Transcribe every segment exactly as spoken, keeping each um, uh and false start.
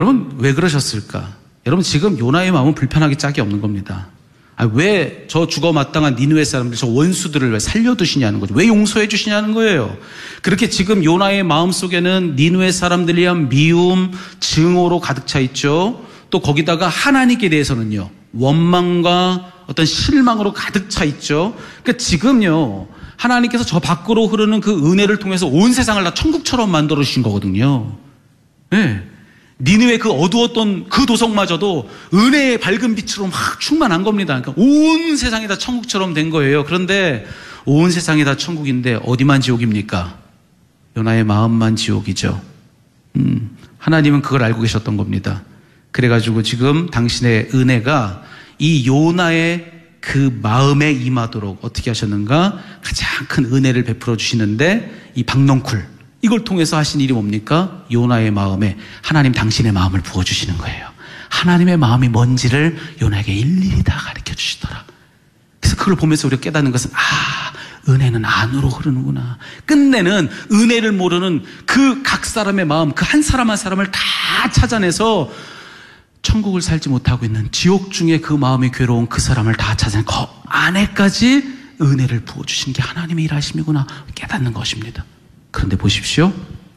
여러분 왜 그러셨을까? 여러분 지금 요나의 마음은 불편하기 짝이 없는 겁니다. 아, 왜 저 죽어 마땅한 니느웨 사람들, 저 원수들을 왜 살려두시냐는 거죠. 왜 용서해 주시냐는 거예요. 그렇게 지금 요나의 마음속에는 니느웨 사람들에 대한 미움, 증오로 가득 차 있죠. 또 거기다가 하나님께 대해서는요, 원망과 어떤 실망으로 가득 차 있죠. 그러니까 지금요, 하나님께서 저 밖으로 흐르는 그 은혜를 통해서 온 세상을 다 천국처럼 만들어 주신 거거든요. 네. 니느웨 그 어두웠던 그 도성마저도 은혜의 밝은 빛으로 막 충만한 겁니다. 그러니까 온 세상이 다 천국처럼 된 거예요. 그런데 온 세상이 다 천국인데 어디만 지옥입니까? 요나의 마음만 지옥이죠. 음, 하나님은 그걸 알고 계셨던 겁니다. 그래가지고 지금 당신의 은혜가 이 요나의 그 마음에 임하도록 어떻게 하셨는가? 가장 큰 은혜를 베풀어 주시는데 이 박넝쿨, 이걸 통해서 하신 일이 뭡니까? 요나의 마음에 하나님 당신의 마음을 부어주시는 거예요. 하나님의 마음이 뭔지를 요나에게 일일이 다 가르쳐 주시더라. 그래서 그걸 보면서 우리가 깨닫는 것은, 아, 은혜는 안으로 흐르는구나. 끝내는 은혜를 모르는 그 각 사람의 마음, 그 한 사람 한 사람을 다 찾아내서 천국을 살지 못하고 있는 지옥 중에 그 마음이 괴로운 그 사람을 다 찾아내 그 안에까지 은혜를 부어주신 게 하나님의 일하심이구나 깨닫는 것입니다. 그런데 보십시오.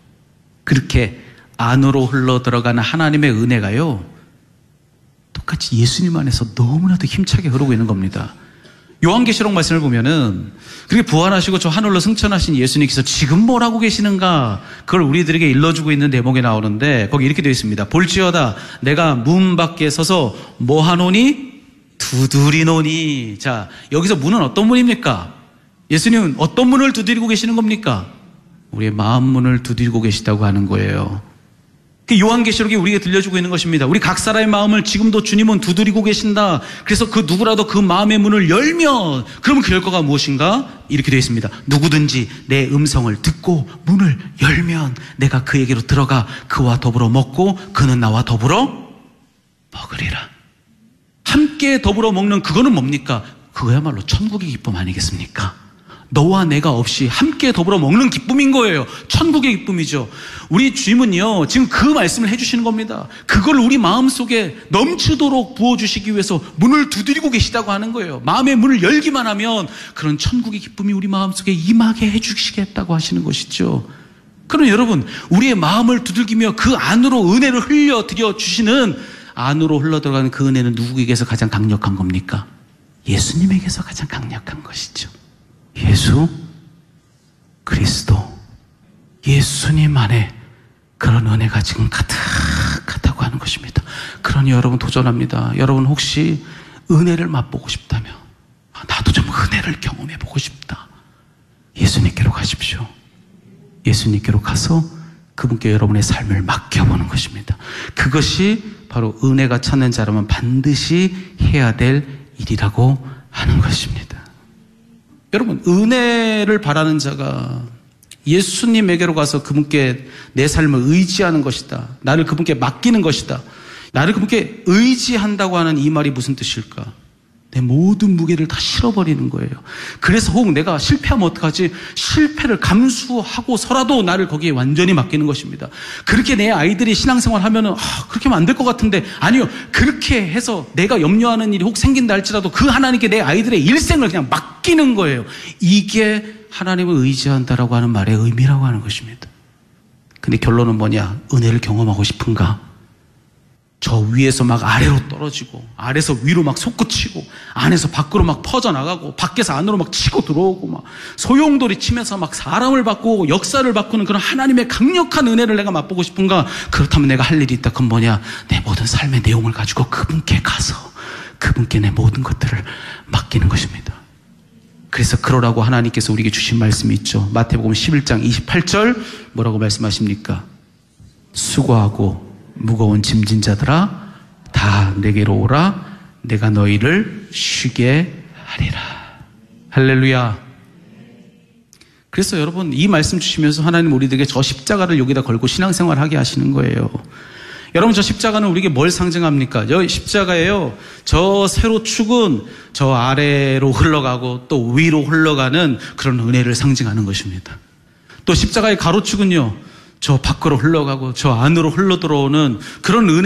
그렇게 안으로 흘러 들어가는 하나님의 은혜가요, 똑같이 예수님 안에서 너무나도 힘차게 흐르고 있는 겁니다. 요한계시록 말씀을 보면은 그렇게 부활하시고 저 하늘로 승천하신 예수님께서 지금 뭘 하고 계시는가, 그걸 우리들에게 일러주고 있는 대목이 나오는데 거기 이렇게 되어 있습니다. 볼지어다 내가 문 밖에 서서 뭐 하노니? 두드리노니. 자, 여기서 문은 어떤 문입니까? 예수님은 어떤 문을 두드리고 계시는 겁니까? 우리의 마음 문을 두드리고 계시다고 하는 거예요. 그 요한계시록이 우리에게 들려주고 있는 것입니다. 우리 각 사람의 마음을 지금도 주님은 두드리고 계신다. 그래서 그 누구라도 그 마음의 문을 열면, 그러면 그 결과가 무엇인가? 이렇게 되어 있습니다. 누구든지 내 음성을 듣고 문을 열면 내가 그에게로 들어가 그와 더불어 먹고 그는 나와 더불어 먹으리라. 함께 더불어 먹는 그거는 뭡니까? 그거야말로 천국의 기쁨 아니겠습니까? 너와 내가 없이 함께 더불어 먹는 기쁨인 거예요. 천국의 기쁨이죠. 우리 주님은요, 지금 그 말씀을 해주시는 겁니다. 그걸 우리 마음속에 넘치도록 부어주시기 위해서 문을 두드리고 계시다고 하는 거예요. 마음의 문을 열기만 하면 그런 천국의 기쁨이 우리 마음속에 임하게 해주시겠다고 하시는 것이죠. 그럼 여러분, 우리의 마음을 두들기며 그 안으로 은혜를 흘려드려 주시는, 안으로 흘러들어가는 그 은혜는 누구에게서 가장 강력한 겁니까? 예수님에게서 가장 강력한 것이죠. 예수 그리스도, 예수님 안에 그런 은혜가 지금 가득하다고 하는 것입니다. 그러니 여러분 도전합니다. 여러분 혹시 은혜를 맛보고 싶다면, 나도 좀 은혜를 경험해 보고 싶다, 예수님께로 가십시오. 예수님께로 가서 그분께 여러분의 삶을 맡겨보는 것입니다. 그것이 바로 은혜가 찾는 자라면 반드시 해야 될 일이라고 하는 것입니다. 여러분, 은혜를 바라는 자가 예수님에게로 가서 그분께 내 삶을 의지하는 것이다, 나를 그분께 맡기는 것이다, 나를 그분께 의지한다고 하는 이 말이 무슨 뜻일까? 내 모든 무게를 다 실어버리는 거예요. 그래서 혹 내가 실패하면 어떡하지? 실패를 감수하고서라도 나를 거기에 완전히 맡기는 것입니다. 그렇게 내 아이들이 신앙생활 하면은, 아, 그렇게 하면 안 될 것 같은데, 아니요, 그렇게 해서 내가 염려하는 일이 혹 생긴다 할지라도 그 하나님께 내 아이들의 일생을 그냥 맡기는 거예요. 이게 하나님을 의지한다라고 하는 말의 의미라고 하는 것입니다. 근데 결론은 뭐냐? 은혜를 경험하고 싶은가? 저 위에서 막 아래로 떨어지고, 아래에서 위로 막 솟구치고, 안에서 밖으로 막 퍼져나가고, 밖에서 안으로 막 치고 들어오고, 막 소용돌이 치면서 막 사람을 바꾸고 역사를 바꾸는 그런 하나님의 강력한 은혜를 내가 맛보고 싶은가? 그렇다면 내가 할 일이 있다. 그건 뭐냐? 내 모든 삶의 내용을 가지고 그분께 가서 그분께 내 모든 것들을 맡기는 것입니다. 그래서 그러라고 하나님께서 우리에게 주신 말씀이 있죠. 마태복음 십일 장 이십팔 절 뭐라고 말씀하십니까? 수고하고 무거운 짐진 자들아 다 내게로 오라, 내가 너희를 쉬게 하리라. 할렐루야. 그래서 여러분, 이 말씀 주시면서 하나님 우리들에게 저 십자가를 여기다 걸고 신앙생활 하게 하시는 거예요. 여러분, 저 십자가는 우리에게 뭘 상징합니까? 저 십자가예요, 저 세로 축은 저 아래로 흘러가고 또 위로 흘러가는 그런 은혜를 상징하는 것입니다. 또 십자가의 가로축은요, 저 밖으로 흘러가고 저 안으로 흘러 들어오는 그런 은혜